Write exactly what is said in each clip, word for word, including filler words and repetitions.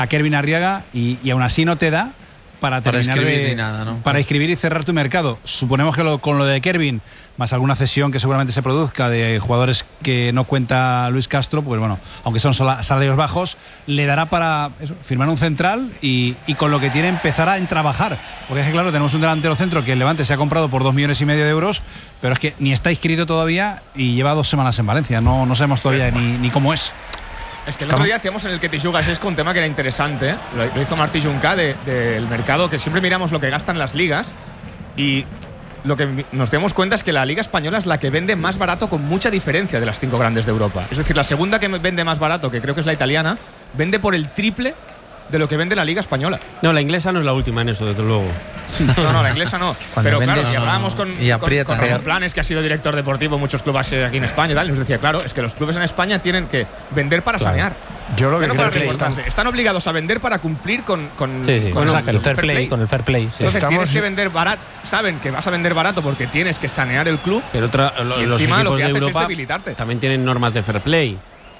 a Kervin Arriaga y, y aún así no te da para terminar para escribir de, ni nada, ¿no? para inscribir y cerrar tu mercado. Suponemos que lo, con lo de Kervin, más alguna cesión que seguramente se produzca de jugadores que no cuenta Luis Castro, pues bueno, aunque son salarios bajos, le dará para eso, firmar un central y, y con lo que tiene empezar a trabajar. Porque es que claro, tenemos un delantero centro que el Levante se ha comprado por dos millones y medio de euros, pero es que ni está inscrito todavía y lleva dos semanas en Valencia. No, no sabemos todavía ni, ni cómo es. Es que el otro día hacíamos en el que te jugas es con un tema que era interesante, ¿eh? lo, lo hizo Martí Junca del de, de mercado, que siempre miramos lo que gastan las ligas y lo que nos damos cuenta es que la Liga Española es la que vende más barato con mucha diferencia de las cinco grandes de Europa. Es decir, la segunda que vende más barato, que creo que es la italiana, vende por el triple de lo que vende la Liga Española. No, la inglesa no es la última en eso, desde luego. No, no, la inglesa no. Pero claro, si hablábamos con, y aprieta, con, con Ramón Planes, que ha sido director deportivo en muchos clubes aquí en España y tal, y nos decía, claro, es que los clubes en España tienen que vender para claro. sanear. Yo lo que no creo para que están... están obligados a vender para cumplir con, con, sí, sí. con, Bueno, el, el fair play, play. Con el fair play. Sí. Entonces Estamos... tienes que vender barato, saben que vas a vender barato porque tienes que sanear el club. Pero otra, lo, y los encima equipos lo que de haces Europa es debilitarte. También tienen normas de fair play.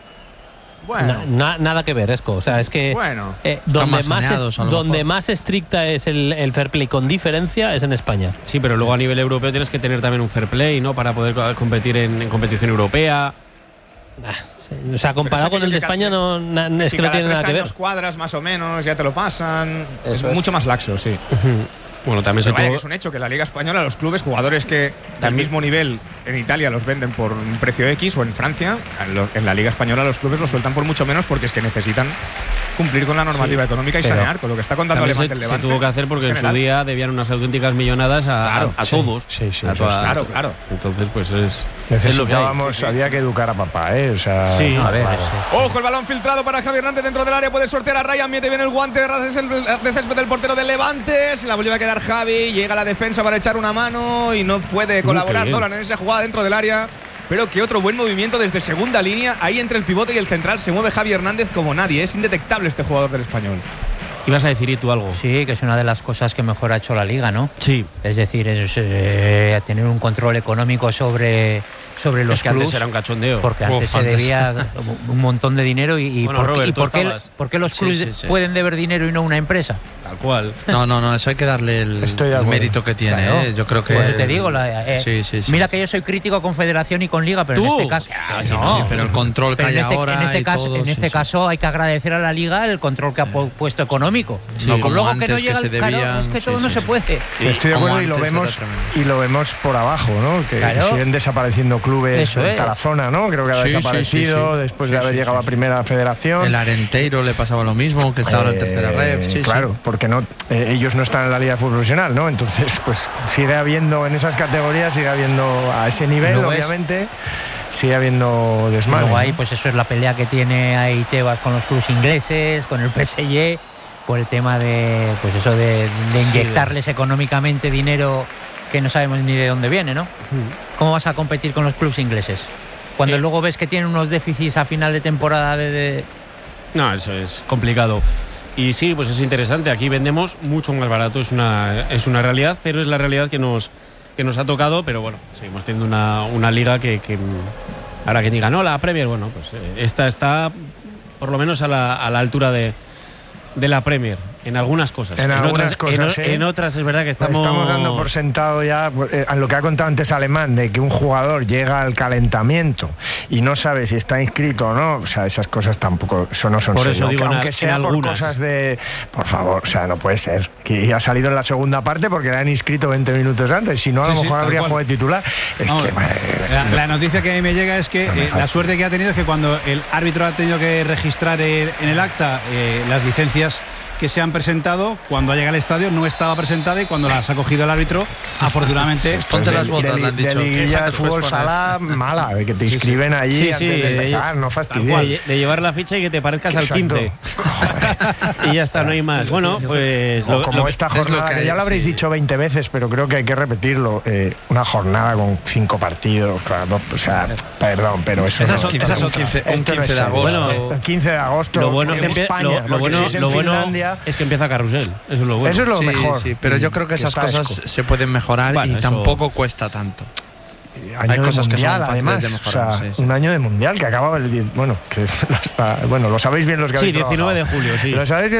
Bueno. Na, nada que ver, Esco. O sea, es que bueno, eh, donde, más, saneados, es, donde más estricta es el, el fair play con diferencia es en España. Sí, pero luego a nivel europeo tienes que tener también un fair play, ¿no? Para poder competir en, en competición europea. Nah, o sea, comparado con el de España, no, na, es si que no tiene nada que ver. Cuadras más o menos, ya te lo pasan. Eso es, es mucho más laxo, sí. Bueno, también Pero se vaya, tuvo... que es un hecho que la Liga Española, los clubes, jugadores que del mismo nivel en Italia los venden por un precio X o en Francia, en la Liga Española los clubes los sueltan por mucho menos porque es que necesitan cumplir con la normativa sí, económica y sanear, con lo que está contando Levante se, el Levante. Se tuvo que hacer porque en, en su día debían unas auténticas millonadas a, claro, a, a sí, todos. Sí, sí, a todas, claro, claro. Entonces, pues es. Necesitábamos, es lo que hay. había que educar a papá, ¿eh? O sea, sí, a ver. claro. Ojo, el balón filtrado para Javi Hernández dentro del área, puede sortear a Ryan, mete bien el guante de césped del portero del Levante, se la vuelve a quedar Javi, llega a la defensa para echar una mano y no puede colaborar Dolan en esa jugada dentro del área. Pero que otro buen movimiento desde segunda línea. Ahí entre el pivote y el central se mueve Javi Hernández como nadie. Es indetectable este jugador del Español. ¿Ibas a decir y tú algo? Sí, que es una de las cosas que mejor ha hecho la Liga, ¿no? Sí. Es decir, es eh, tener un control económico sobre, sobre los es que clubs. Antes era un cachondeo. Porque antes Uf, se antes. debía un montón de dinero. ¿Y, y, bueno, por, Robert, y por, qué, por qué los clubs sí, sí, sí. pueden deber dinero y no una empresa? Tal cual. No, no, no, eso hay que darle el, el mérito que tiene. Claro. ¿eh? Yo creo que. Pues te digo, la, eh, sí, sí, sí, mira sí. que yo soy crítico con Federación y con Liga, pero ¿Tú? en este caso. Ah, sí, no, sí, pero el control que pero hay en este, ahora. en este y caso, todo, en sí, este sí. caso hay que agradecer a la Liga el control que ha pu puesto económico. Sí. No como luego antes que no que llega se el, claro, debían, es que todo sí, no sí. se puede. Sí, estoy de acuerdo y lo antes vemos y lo vemos por abajo, ¿no? Que claro. siguen desapareciendo clubes. Eso es. Tarazona, ¿no? Creo que ha Sí, sí, desaparecido sí, sí. después Sí, de haber sí, llegado sí, a Primera Federación. El Arenteiro le pasaba lo mismo, que está ahora en tercera red. Sí, claro, sí. porque no, eh, ellos no están en la Liga de Fútbol Profesional, ¿no? Entonces, pues sigue habiendo en esas categorías, sigue habiendo a ese nivel, Luego obviamente, sigue habiendo desmadre. Luego ahí, ¿no? pues eso es la pelea que tiene ahí Tebas con los clubes ingleses, con el P S G, por el tema de, pues eso de, de inyectarles sí, económicamente dinero que no sabemos ni de dónde viene, ¿no? ¿Cómo vas a competir con los clubes ingleses? Cuando eh. luego ves que tienen unos déficits a final de temporada de, de... No, eso es complicado. Y sí, pues es interesante. Aquí vendemos mucho más barato, es una, es una realidad, pero es la realidad que nos, que nos ha tocado. Pero bueno, seguimos teniendo una, una liga que, que ahora que diga, no, la Premier, bueno, pues eh, esta está por lo menos a la, a la altura de, de la Premier. En algunas cosas. En, en algunas otras, cosas, en, ¿eh? en otras es verdad que estamos... Estamos dando por sentado ya eh, lo que ha contado antes Alemán, de que un jugador llega al calentamiento y no sabe si está inscrito o no. O sea, esas cosas tampoco, eso no son por serios. eso digo, aunque en sea por algunas. cosas de... Por favor, o sea, no puede ser. Que ha salido en la segunda parte porque le han inscrito veinte minutos antes. Si no, a sí, lo mejor sí, habría cual. jugado de titular. Es Vamos, que, madre, la, no, la noticia que a mí me llega es que no eh, la suerte que ha tenido es que cuando el árbitro ha tenido que registrar el, en el acta eh, las licencias que se han presentado, cuando llega al estadio no estaba presentada y cuando las ha cogido el árbitro, afortunadamente... Ponte las botas, le han dicho. De liguilla de fútbol sala mala, de que te inscriben allí sí, antes sí, de de, empezar, no fastidies. de, de llevar la ficha y que te parezcas Exacto. al quince. Y ya está, no hay más. Bueno, pues... O Lo, como lo, esta jornada, que, que ya lo habréis sí. dicho veinte veces, pero creo que hay que repetirlo. Eh, una jornada con cinco partidos, claro, o sea, perdón, pero eso esa no, es, esa es otra. quince, un Esto no quince es de agosto. Bueno, el quince de agosto lo bueno, en que España, lo, lo bueno, si es lo en bueno Finlandia, es que empieza Carrusel. Eso es lo bueno. Eso es lo sí, mejor. Sí, pero yo creo que, que esas cosas esco. se pueden mejorar bueno, y eso... tampoco cuesta tanto. año Hay de cosas que son mundial, fáciles además, de mejorar, o sea, sí, sí. un año de mundial que acaba el diez, bueno, que lo está, bueno, lo sabéis bien los que Sí, habéis diecinueve de trabajado. julio, sí. Lo sabéis bien